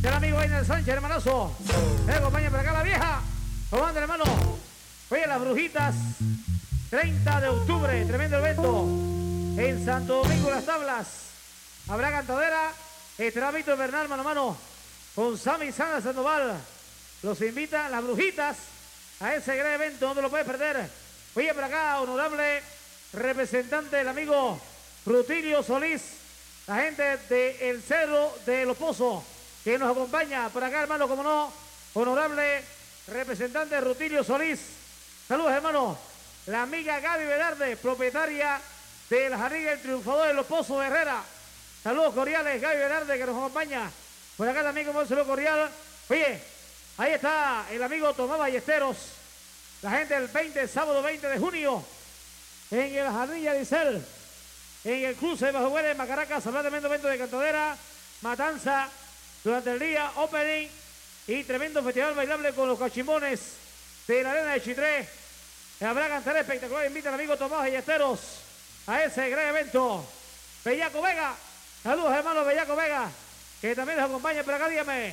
El amigo Einer Sánchez, hermanazo. Me acompaña por acá la vieja. Comando, hermano. Oye, las brujitas. 30 de octubre, tremendo evento. En Santo Domingo, Las Tablas. Habrá cantadera. Estará Víctor Bernal, mano a mano. Con Sammy Sana Sandoval. Los invitan las brujitas a ese gran evento. No te lo puedes perder. Oye, por acá, honorable representante del amigo Rutilio Solís. La gente del Cerro de Los Pozos, que nos acompaña por acá, hermano, como no, honorable representante Rutilio Solís. Saludos, hermano. La amiga Gaby Velarde, propietaria de la Jarriga El Triunfador de Los Pozos de Herrera. Saludos cordiales, Gaby Velarde, que nos acompaña. Por acá también, como un saludo cordial. Oye, ahí está el amigo Tomás Ballesteros. La gente del 20, sábado 20 de junio, en el Jardín Licel, en el cruce de Bajo Güeles, Macaracas, habrá tremendo evento de cantadera, matanza durante el día, opening y tremendo festival bailable con los cachimbones de la arena de Chitré. Habrá cantadera espectacular. Invita al amigo Tomás Ballesteros a ese gran evento. Bellaco Vega, saludos, hermanos Bellaco Vega, que también nos acompaña por acá. Dígame.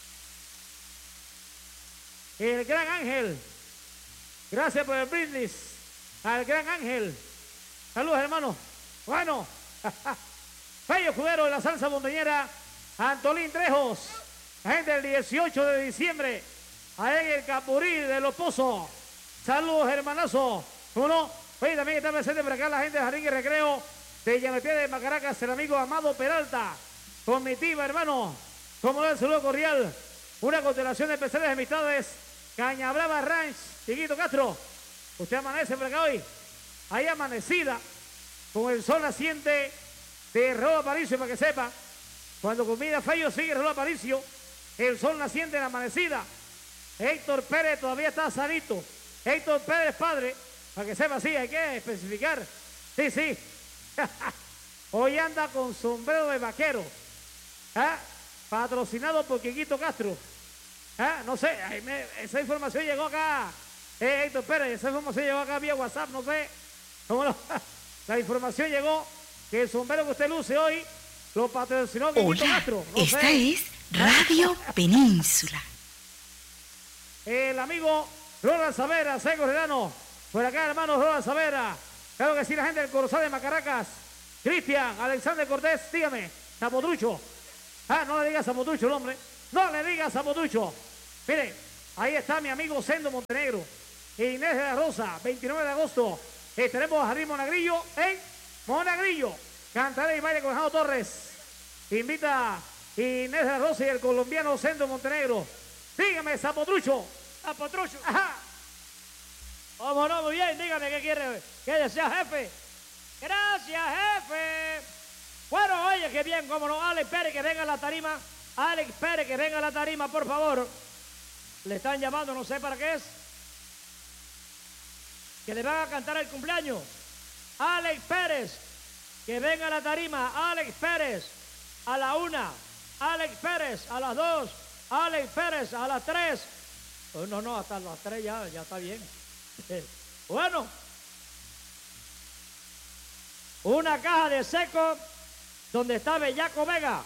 El Gran Ángel, gracias por el brindis al Gran Ángel. Saludos, hermanos. Bueno, Fello Escudero de la salsa montañera, Antolín Trejos, la gente del 18 de diciembre, allá en el Capurí de Los Pozos. Saludos, hermanazo. Uno, oye, también está presente por acá la gente de Jardín y Recreo de Llamepié de Macaracas, el amigo Amado Peralta, comitiva, hermano. Como no, el saludo cordial. Una constelación de especiales amistades, Caña Brava Ranch, Chiquito Castro. Usted amanece por acá hoy, ahí amanecida, con el sol naciente de Raúl Aparicio, para que sepa. Cuando comida Fello sigue Raúl Aparicio, el sol naciente en la amanecida. Héctor Pérez todavía está sanito. Héctor Pérez padre, para que sepa, sí, hay que especificar. Sí, sí. Hoy anda con sombrero de vaquero. ¿Ah? Patrocinado por Chiquito Castro. ¿Ah? No sé, esa información llegó acá. Héctor Pérez, esa información llegó acá vía WhatsApp, no sé. ¿Cómo no? La información llegó que el sombrero que usted luce hoy lo patrocinó Chiquito Castro. No esta sé. Es Radio Península. El amigo Ronald Savera, Seco Redano. Por acá, hermano Ronald Savera. Claro que sí, la gente del Corozal de Macaracas. Cristian, Alexander Cortés, dígame, Zapotrucho. Ah, no le digas Zapotrucho el hombre. No le digas Zapotrucho. Mire, ahí está mi amigo Sendo Montenegro. Inés de la Rosa, 29 de agosto. Estaremos a Jardín Monagrillo en Monagrillo. Cantaré y baile con Jao Torres. Invita Inés de la Rosa y el colombiano Sendo Montenegro. Dígame, Zapotrucho. Zapotrucho. Ajá. Vamos, no, muy bien, dígame qué quiere, qué desea, jefe. Gracias, jefe. Bueno, oye, qué bien, cómo no. Alex Pérez, que venga a la tarima. Alex Pérez, que venga a la tarima, por favor. Le están llamando, no sé para qué es. Que le van a cantar el cumpleaños. Alex Pérez, que venga a la tarima. Alex Pérez, a la 1. Alex Pérez, a las 2. Alex Pérez, a las 3. Oh, no, hasta las 3 ya está bien. Bueno. Una caja de seco donde está Bellaco Vega.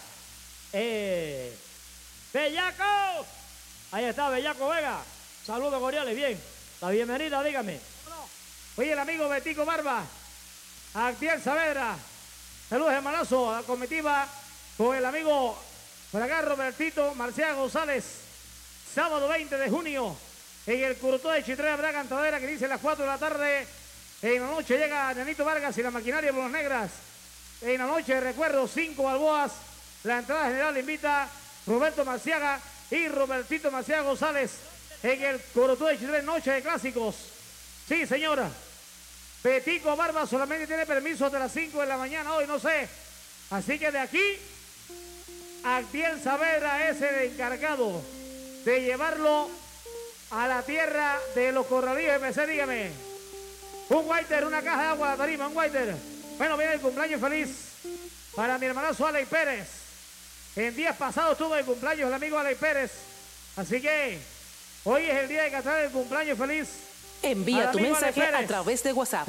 ¡Bellaco! Ahí está Bellaco Vega. Saludos cordiales, bien. La bienvenida, dígame. Oye, el amigo Betico Barba, Actiel Saavedra. Saludos, hermanazo, a la comitiva con el amigo por acá Robertito Marcial González. Sábado 20 de junio en el Curutó de Chitré habrá cantadera que dice las 4 de la tarde. En la noche llega Nanito Vargas y la maquinaria por las negras. En la noche, recuerdo, 5 balboas. La entrada general invita Roberto Marciaga y Robertito Marcial González en el Curutó de Chitré, noche de clásicos. Sí, señora. Betico Barba solamente tiene permiso hasta las 5 de la mañana hoy, no sé. Así que de aquí, Actiel Saavedra es el encargado de llevarlo a la tierra de los corralillos MC, dígame. Un waiter, una caja de agua, la tarima, un waiter. Bueno, viene el cumpleaños feliz para mi hermanazo Alex Pérez. En días pasados tuvo el cumpleaños el amigo Alex Pérez. Así que hoy es el día de cantar el cumpleaños feliz. Envía tu mensaje a través de WhatsApp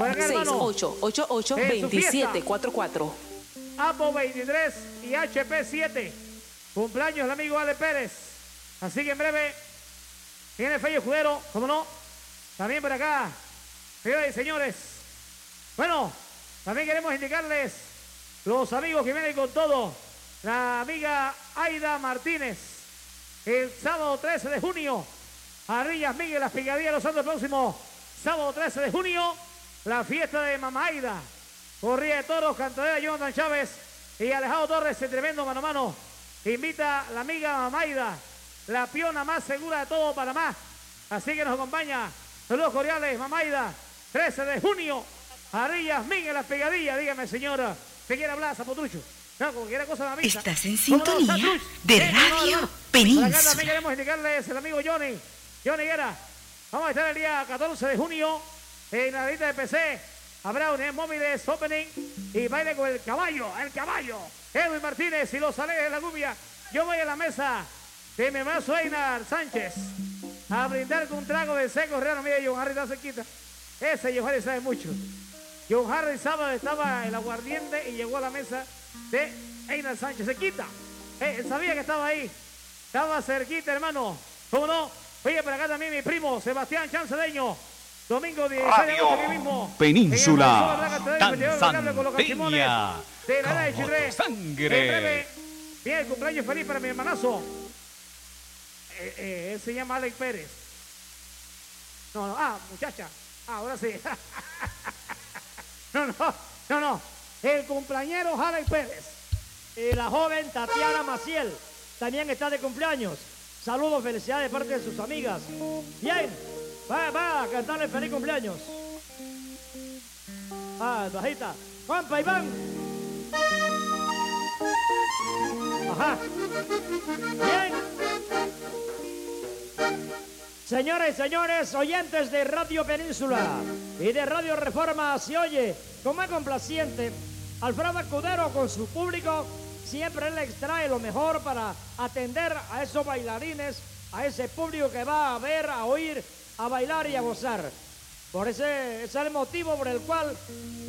6888-2744. Apo 23 y HP 7. Cumpleaños el amigo Alex Pérez. Así que en breve viene Fello Escudero, como no. También por acá, señoras y señores. Bueno, también queremos indicarles los amigos que vienen con todo. La amiga Aida Martínez, el sábado 13 de junio, Arrillas Miguel, las Picadillas de los Santos, el próximo sábado 13 de junio, la fiesta de Mamá Aida, corrida de toros, cantadera Jonathan Chávez y Alejandro Torres, el tremendo mano a mano. Invita la amiga Mamá Aida, la piona más segura de todo Panamá. Así que nos acompaña. Saludos cordiales, Mamá Aida, 13 de junio, Arrillas Miguel, las Pegadillas. Dígame, señora, ¿qué quiere hablar, Zapotrucho? No, como quiera cosa me avisa. Estás en sintonía de Radio Península. Acá también queremos indicarles el amigo Johnny Guerra. Vamos a estar el día 14 de junio en la lista de PC. Habrá un móviles opening y baile con el caballo. Edwin Martínez y los Alejes de la Gubia. Yo voy a la mesa de mi hermano Einar Sánchez a brindar con un trago de seco real. Mira, John Harry está cerquita. Ese John Harry sabe mucho. John Harry sábado estaba el aguardiente y llegó a la mesa de Einar Sánchez. Cerquita. Él sabía que estaba ahí. Estaba cerquita, hermano. ¿Cómo no? Oye, por acá también mi primo Sebastián Chancedeño. Domingo 16 de agosto aquí mismo. Península. Danzanteña. De la de Como Chile. tu sangre. En breve, viene el cumpleaños feliz para mi hermanazo. Él se llama Alex Pérez. No. Muchacha. Ahora sí. No. El cumpleañero Alex Pérez. Y la joven Tatiana Maciel también está de cumpleaños. Saludos, felicidades de parte de sus amigas. Bien, va a cantarle feliz cumpleaños. Bajita. Juanpa, Iván. Ajá. Bien. Señoras y señores, oyentes de Radio Península y de Radio Reforma, se oye como es complaciente. Alfredo Escudero con su público siempre él extrae lo mejor para atender a esos bailarines, a ese público que va a ver, a oír, a bailar y a gozar. Por ese es el motivo por el cual